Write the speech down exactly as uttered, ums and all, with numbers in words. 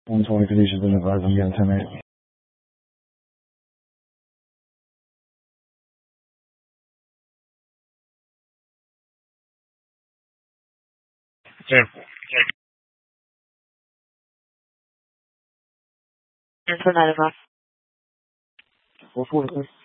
one twenty-three should have been advised. I'm getting ten eight. Okay. It's for nine o'clock. four forty-three.